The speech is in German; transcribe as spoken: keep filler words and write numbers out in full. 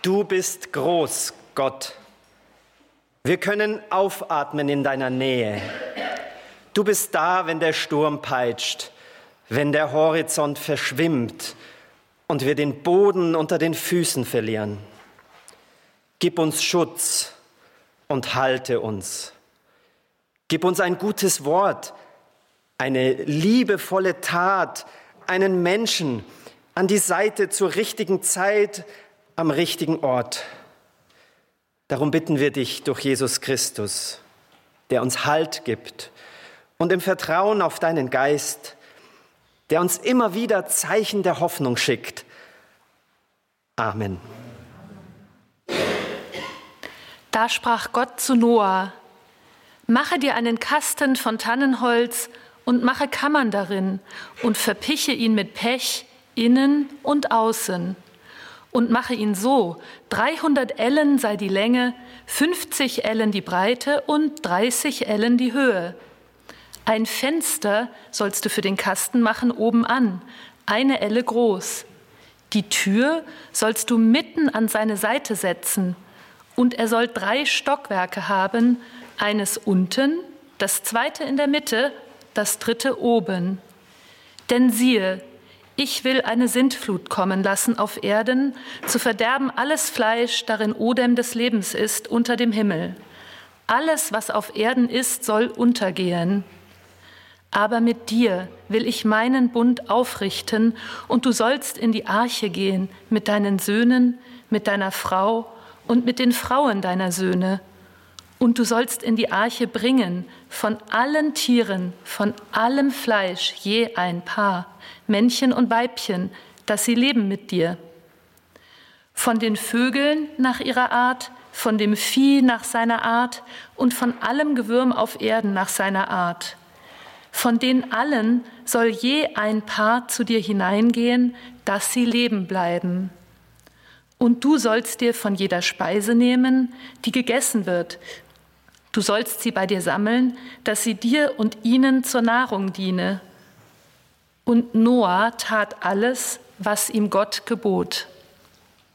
Du bist groß, Gott. Wir können aufatmen in deiner Nähe. Du bist da, wenn der Sturm peitscht, wenn der Horizont verschwimmt und wir den Boden unter den Füßen verlieren. Gib uns Schutz und halte uns. Gib uns ein gutes Wort, eine liebevolle Tat, einen Menschen an die Seite zur richtigen Zeit, am richtigen Ort. Darum bitten wir dich durch Jesus Christus, der uns Halt gibt und im Vertrauen auf deinen Geist, der uns immer wieder Zeichen der Hoffnung schickt. Amen. Da sprach Gott zu Noah: Mache dir einen Kasten von Tannenholz und mache Kammern darin und verpiche ihn mit Pech innen und außen. Und mache ihn so, dreihundert Ellen sei die Länge, fünfzig Ellen die Breite und dreißig Ellen die Höhe. Ein Fenster sollst du für den Kasten machen oben an, eine Elle groß. Die Tür sollst du mitten an seine Seite setzen, und er soll drei Stockwerke haben, eines unten, das zweite in der Mitte, das dritte oben. Denn siehe, ich will eine Sintflut kommen lassen auf Erden, zu verderben alles Fleisch, darin Odem des Lebens ist, unter dem Himmel. Alles, was auf Erden ist, soll untergehen. Aber mit dir will ich meinen Bund aufrichten, und du sollst in die Arche gehen mit deinen Söhnen, mit deiner Frau und mit den Frauen deiner Söhne. Und du sollst in die Arche bringen von allen Tieren, von allem Fleisch je ein Paar, Männchen und Weibchen, dass sie leben mit dir. Von den Vögeln nach ihrer Art, von dem Vieh nach seiner Art und von allem Gewürm auf Erden nach seiner Art. Von denen allen soll je ein Paar zu dir hineingehen, dass sie leben bleiben. Und du sollst dir von jeder Speise nehmen, die gegessen wird. Du sollst sie bei dir sammeln, dass sie dir und ihnen zur Nahrung diene. Und Noah tat alles, was ihm Gott gebot.